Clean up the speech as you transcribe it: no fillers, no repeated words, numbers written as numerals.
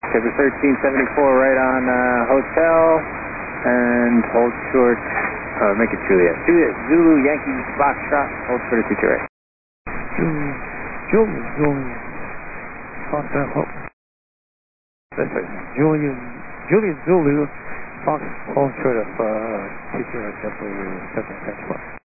Chevy 1374 right on hotel, and hold short, make it Juliet. Juliet, Zulu, Yankee, Foxtrot, hold short at 228. Julian, Foxtrot, that's right, Julian Zulu, Fox, hold short of 228, definitely second catch one.